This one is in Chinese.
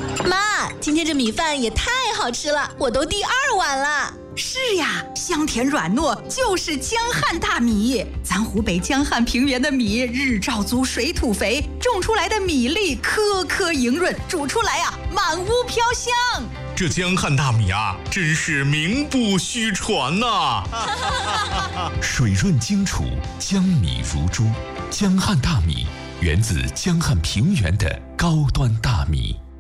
妈，今天这米饭也太好吃了，我都第2碗了。 是呀，香甜软糯，就是江汉大米。咱湖北江汉平原的米日照足，水土肥，种出来的米粒颗颗莹润，煮出来啊，满屋飘香。 这江汉大米啊，真是名不虚传呐！ 水润精储，江米如珠。江汉大米源自江汉平原的高端大米。